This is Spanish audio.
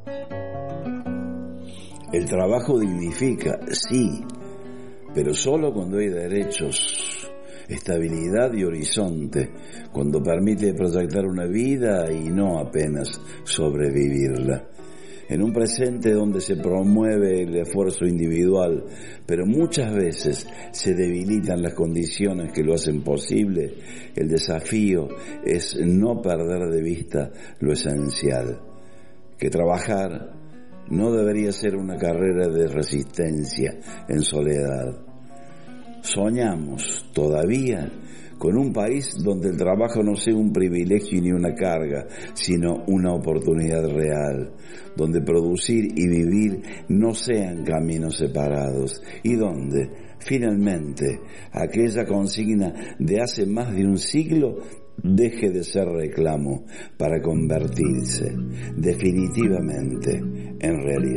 El trabajo dignifica, sí, pero solo cuando hay derechos, estabilidad y horizonte, cuando permite proyectar una vida y no apenas sobrevivirla. En un presente donde se promueve el esfuerzo individual, pero muchas veces se debilitan las condiciones que lo hacen posible, el desafío es no perder de vista lo esencial, que trabajar no debería ser una carrera de resistencia en soledad. Soñamos todavía con un país donde el trabajo no sea un privilegio ni una carga, sino una oportunidad real, donde producir y vivir no sean caminos separados y donde, finalmente, aquella consigna de hace más de un siglo deje de ser reclamo para convertirse definitivamente en realidad.